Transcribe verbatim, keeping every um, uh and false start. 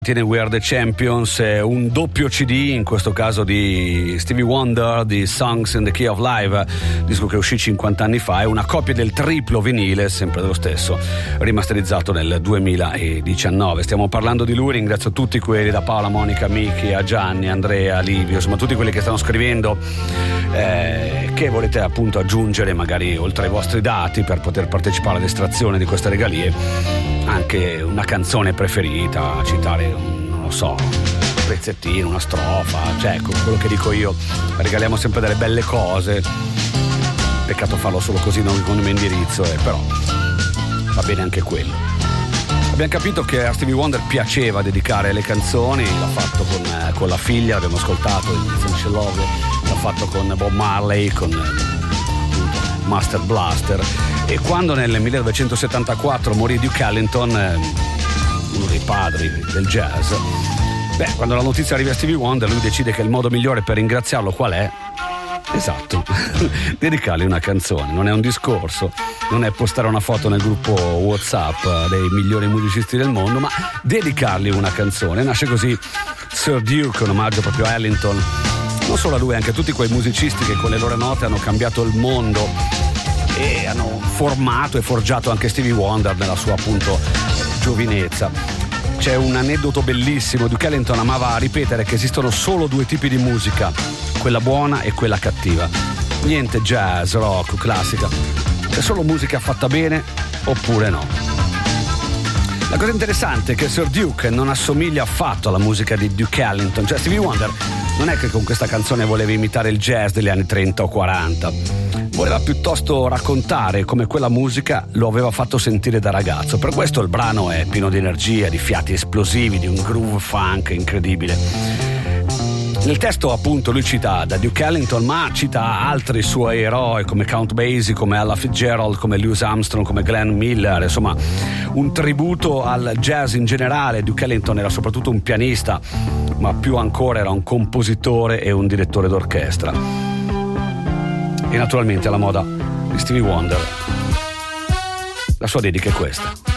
Tiene We Are The Champions, un doppio C D, in questo caso di Stevie Wonder, di Songs in the Key of Life, disco che uscì cinquanta anni fa, e una copia del triplo vinile, sempre dello stesso, rimasterizzato nel duemiladiciannove. Stiamo parlando di lui, ringrazio tutti quelli, da Paola, Monica, Miki, a Gianni, Andrea, Livio, insomma tutti quelli che stanno scrivendo, eh, che volete appunto aggiungere magari oltre ai vostri dati per poter partecipare all'estrazione di queste regalie, anche una canzone preferita, citare un, non lo so, un pezzettino, una strofa, cioè ecco, quello che dico io, regaliamo sempre delle belle cose, peccato farlo solo così, non con il mio indirizzo, eh, però va bene anche quello. Abbiamo capito che a Stevie Wonder piaceva dedicare le canzoni, l'ha fatto con, eh, con la figlia, l'abbiamo ascoltato in Essential Love, l'ha fatto con Bob Marley, con eh, Master Blaster, e quando nel millenovecentosettantaquattro morì Duke Ellington, eh, uno dei padri del jazz, beh, quando la notizia arriva a Stevie Wonder, lui decide che il modo migliore per ringraziarlo qual è? Esatto, dedicargli una canzone. Non è un discorso, non è postare una foto nel gruppo WhatsApp dei migliori musicisti del mondo, ma dedicargli una canzone. Nasce così Sir Duke, un omaggio proprio a Ellington, non solo a lui, anche a tutti quei musicisti che con le loro note hanno cambiato il mondo e hanno formato e forgiato anche Stevie Wonder nella sua appunto giovinezza. C'è un aneddoto bellissimo. Duke Ellington amava ripetere che esistono solo due tipi di musica, quella buona e quella cattiva. Niente jazz, rock, classica, c'è solo musica fatta bene oppure no. La cosa interessante è che Sir Duke non assomiglia affatto alla musica di Duke Ellington, cioè Stevie Wonder non è che con questa canzone voleva imitare il jazz degli anni trenta o quaranta, voleva piuttosto raccontare come quella musica lo aveva fatto sentire da ragazzo. Per questo il brano è pieno di energia, di fiati esplosivi, di un groove funk incredibile. Nel testo appunto lui cita da Duke Ellington, ma cita altri suoi eroi come Count Basie, come Ella Fitzgerald, come Louis Armstrong, come Glenn Miller, insomma un tributo al jazz in generale. Duke Ellington era soprattutto un pianista, ma più ancora era un compositore e un direttore d'orchestra. E naturalmente alla moda di Stevie Wonder la sua dedica è questa.